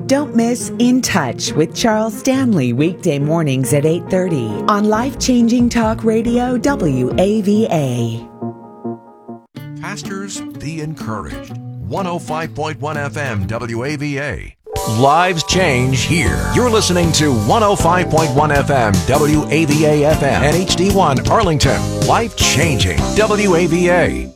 Don't miss In Touch with Charles Stanley weekday mornings at 8:30 on Life-Changing Talk Radio WAVA. Pastors, be encouraged. 105.1 FM WAVA. Lives change here. You're listening to 105.1 FM WAVA FM and HD1 Arlington. Life changing WAVA.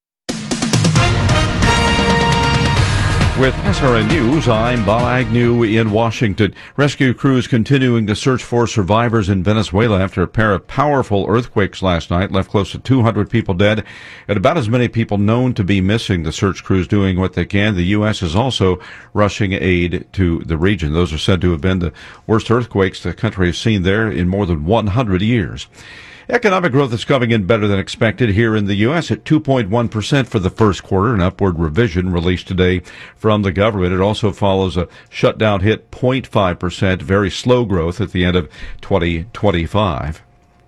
With SRN News, I'm Bob Agnew in Washington. Rescue crews continuing to search for survivors in Venezuela after a pair of powerful earthquakes last night left close to 200 people dead and about as many people known to be missing. The search crews doing what they can. The U.S. is also rushing aid to the region. Those are said to have been the worst earthquakes the country has seen there in more than 100 years. Economic growth is coming in better than expected here in the U.S. at 2.1% for the first quarter, an upward revision released today from the government. It also follows a shutdown hit 0.5%, very slow growth at the end of 2025.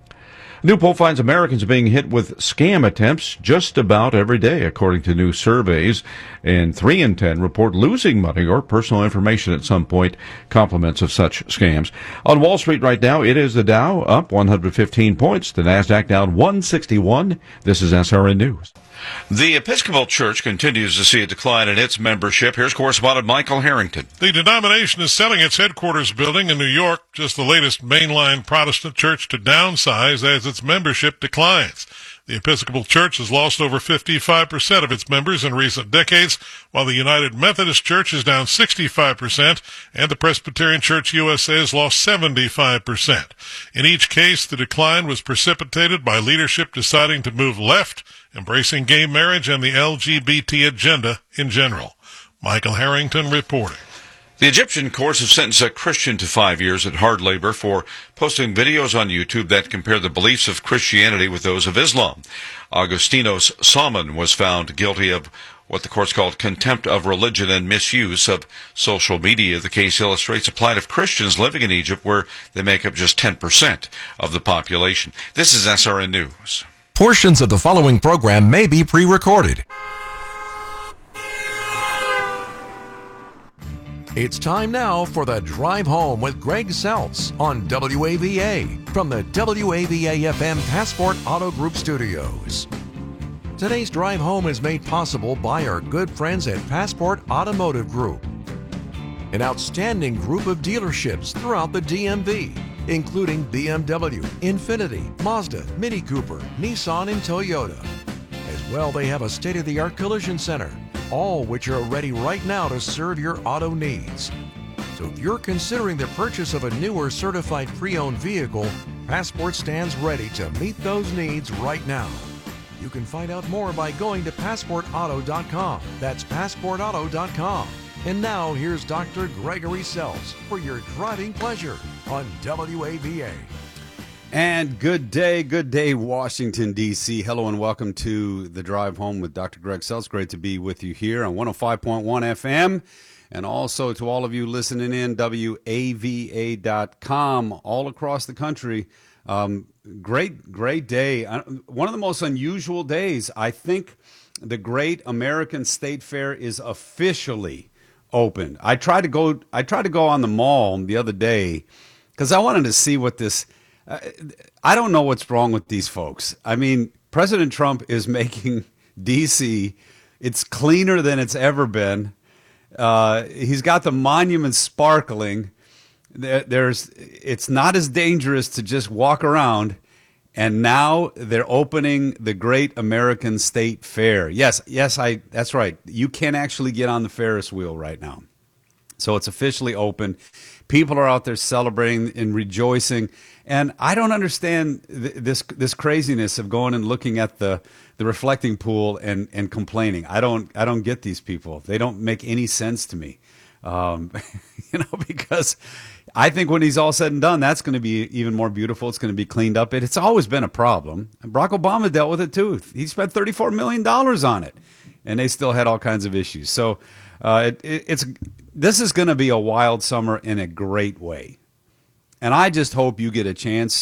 A new poll finds Americans being hit with scam attempts just about every day, according to new surveys. And 3 in 10 report losing money or personal information at some point, compliments of such scams. On Wall Street right now, it is the Dow up 115 points, the NASDAQ down 161. This is SRN News. The Episcopal Church continues to see a decline in its membership. Here's correspondent Michael Harrington. The denomination is selling its headquarters building in New York, just the latest mainline Protestant church to downsize as its membership declines. The Episcopal Church has lost over 55% of its members in recent decades, while the United Methodist Church is down 65%, and the Presbyterian Church USA has lost 75%. In each case, the decline was precipitated by leadership deciding to move left, embracing gay marriage and the LGBT agenda in general. Michael Harrington reporting. The Egyptian courts have sentenced a Christian to 5 years at hard labor for posting videos on YouTube that compare the beliefs of Christianity with those of Islam. Agostinos Salmon was found guilty of what the courts called contempt of religion and misuse of social media. The case illustrates a plight of Christians living in Egypt where they make up just 10% of the population. This is SRN News. Portions of the following program may be pre-recorded. It's time now for the Drive Home with Greg Seltz on WAVA from the WAVA-FM Passport Auto Group Studios. Today's Drive Home is made possible by our good friends at Passport Automotive Group, an outstanding group of dealerships throughout the DMV, including BMW, Infiniti, Mazda, Mini Cooper, Nissan, and Toyota. As well, they have a state-of-the-art collision center, all which are ready right now to serve your auto needs. So if you're considering the purchase of a new or certified pre-owned vehicle, Passport stands ready to meet those needs right now. You can find out more by going to PassportAuto.com. That's PassportAuto.com. And now here's Dr. Gregory Seltz for your driving pleasure on WAVA. And good day, Washington, D.C. Hello and welcome to the Drive Home with Dr. Greg Seltz. Great to be with you here on 105.1 FM. And also to all of you listening in, WAVA.com, all across the country. Great day. One of the most unusual days. I think the Great American State Fair is officially open. I tried to go on the mall the other day because I wanted to see what this... I don't know what's wrong with these folks. I mean, President Trump is making D.C., it's cleaner than it's ever been. He's got the monuments sparkling. It's not as dangerous to just walk around. And now they're opening the Great American State Fair. Yes, that's right. You can actually get on the Ferris wheel right now. So it's officially open. People are out there celebrating and rejoicing. And I don't understand this craziness of going and looking at the reflecting pool and complaining. I don't get these people. They don't make any sense to me. Because I think when he's all said and done, that's going to be even more beautiful. It's going to be cleaned up. It's always been a problem. Barack Obama dealt with it too. He spent $34 million on it, and they still had all kinds of issues. So this is going to be a wild summer in a great way. And I just hope you get a chance